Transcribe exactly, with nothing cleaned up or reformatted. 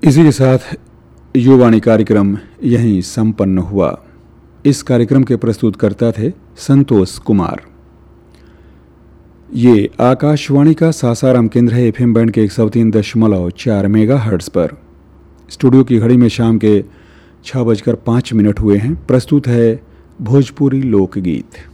इसी के साथ युवाणी कार्यक्रम यहीं संपन्न हुआ। इस कार्यक्रम के प्रस्तुतकर्ता थे संतोष कुमार। ये आकाशवाणी का सासाराम केंद्र है, एफएम बैंड के एक सौ तीन दशमलव चार मेगा हर्ट्ज पर। स्टूडियो की घड़ी में शाम के छः बजकर पाँच मिनट हुए हैं। प्रस्तुत है भोजपुरी लोकगीत।